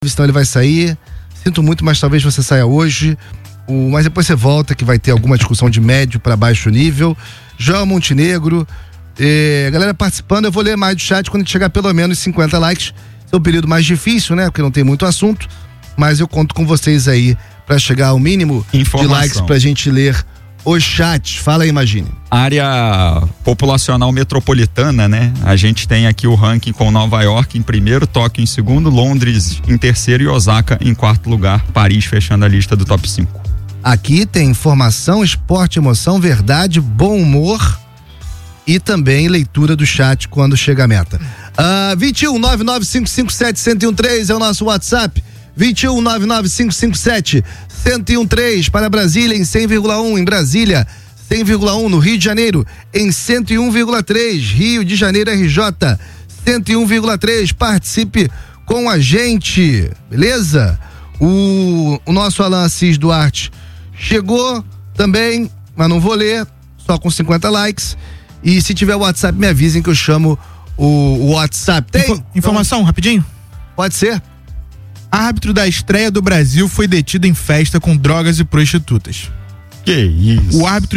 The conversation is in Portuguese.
senão ele vai sair. Sinto muito, mas talvez você saia hoje. Mas depois você volta, que vai ter alguma discussão de médio para baixo nível. João Montenegro, galera participando. Eu vou ler mais do chat quando chegar pelo menos 50 likes. É um período mais difícil, né? Porque não tem muito assunto. Mas eu conto com vocês aí para chegar ao mínimo de likes pra gente ler o chat. Fala aí, Imagine. Área populacional metropolitana, né? A gente tem aqui o ranking com Nova York em primeiro, Tóquio em segundo, Londres em terceiro e Osaka em quarto lugar. Paris fechando a lista do top 5. Aqui tem informação, esporte, emoção, verdade, bom humor e também leitura do chat quando chega a meta. 21 99557-1013 é o nosso WhatsApp. 21 99557-1013 para Brasília em 100,1, em Brasília 100,1, no Rio de Janeiro em 101,3, Rio de Janeiro RJ 101,3. Participe com a gente, beleza? O nosso Alan Assis Duarte chegou também, mas não vou ler, só com 50 likes. E se tiver WhatsApp, me avisem que eu chamo o WhatsApp. Tem? Informação, rapidinho? Pode ser. Árbitro da estreia do Brasil foi detido em festa com drogas e prostitutas. Que isso? O árbitro